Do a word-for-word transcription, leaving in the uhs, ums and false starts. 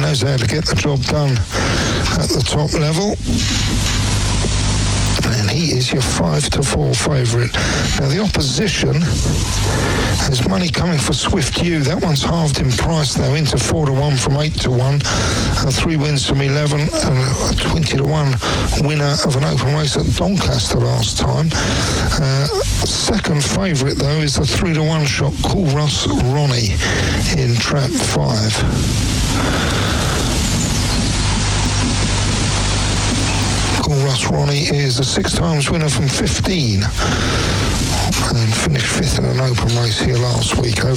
knows how to get the job done at the top level. And he is your five to four favourite. Now the opposition has money coming for Swift U. That one's halved in price though, into four to one from eight to one. Uh, three wins from eleven, and a twenty to one winner of an open race at Doncaster last time. Uh, second favourite though is the three to one shot, Cool Russ Ronnie in trap five. Cool Russ Ronnie is a six times winner from fifteen and finished fifth in an open race here last week.